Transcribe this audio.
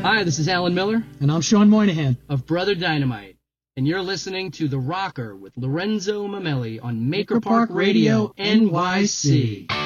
Hi, this is Alan Miller. And I'm Sean Moynihan of Brother Dynamite. And you're listening to The Rocker with Lorenzo Mamelli on Maker Park Radio, NYC.